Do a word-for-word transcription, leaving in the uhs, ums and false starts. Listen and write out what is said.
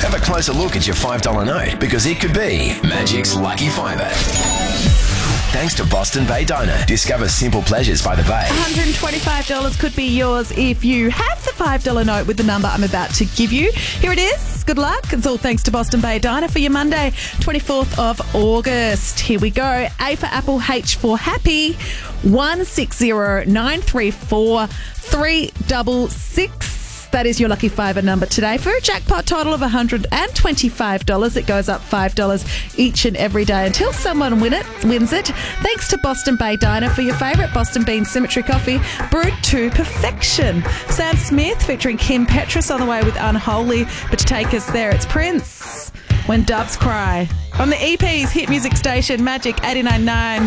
have a closer look at your five dollar note because it could be Magic's Lucky Fiver. Thanks to Boston Bay Diner. Discover simple pleasures by the Bay. one hundred twenty-five dollars could be yours if you have the five dollar note with the number I'm about to give you. Here it is. Good luck. It's all thanks to Boston Bay Diner for your Monday, twenty-fourth of August. Here we go. A for Apple, H for Happy. one six zero nine three four three six six. That is your lucky fiver number today for a jackpot total of one hundred twenty-five dollars. It goes up five dollars each and every day until someone win it, wins it. Thanks to Boston Bay Diner for your favourite Boston Bean Symmetry coffee, brewed to perfection. Sam Smith featuring Kim Petras on the way with Unholy. But to take us there, it's Prince, When Doves Cry. On the E P's hit music station, Magic eighty-nine point nine.